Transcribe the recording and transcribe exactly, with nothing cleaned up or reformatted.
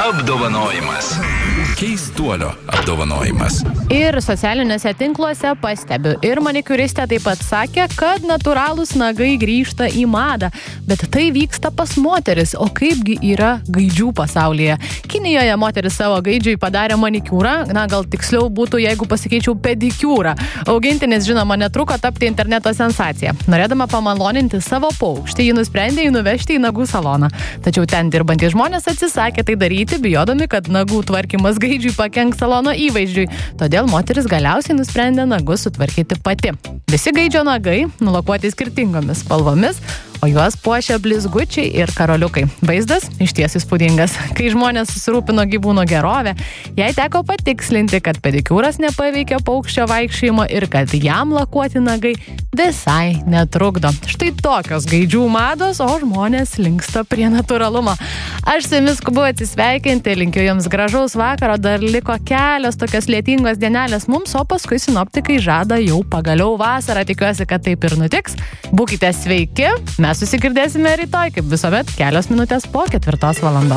apdovanojimas. Keistuolio apdovanojimas. Ir socialiniuose tinkluose pastebiu. Ir manikiuristė taip pat sakė, kad natūralūs nagai grįžta į madą. Bet tai vyksta pas moteris. O kaipgi yra gaidžių pasaulyje? Kinijoje moteris savo gaidžiui padarė manikiūrą. Na, gal tiksliau būtų, jeigu pasakyčiau pedikiūrą. Augintinis, žinoma, netruko tapti interneto sensacija. Norėdama pamaloninti savo paukštį, ji nusprendė jį nuvežti į nagų saloną. Tačiau ten dirbantys žmonės atsisakė tai daryti, bijodami, kad nagų tvarkymas gaidžiui pakenks salono įvaizdžiui. Todėl moteris galiausiai nusprendė nagus sutvarkyti pati. Visi gaidžio nagai nulakuoti skirtingomis spalvomis, o juos puošia blizgučiai ir karoliukai. Vaizdas išties įspūdingas. Kai žmonės susirūpino gyvūno gerovę, jai teko patikslinti, kad pedikiūras nepaveikia paukščio vaikščiojimo ir kad jam lakuoti nagai visai netrukdo. Štai tokios gaidžių mados, o žmonės linksta prie natūralumo. Aš su jumis skubu atsisveikinti, linkiu jums gražaus vakaro, dar liko kelios tokios lietingos dienelės mums, o paskui sinoptikai žada jau pagaliau vasarą. Tikiuosi, kad taip ir nutiks. Būkite sveiki, mes susigirdėsime rytoj, kaip visuomet, kelios minutės po ketvirtos valandos.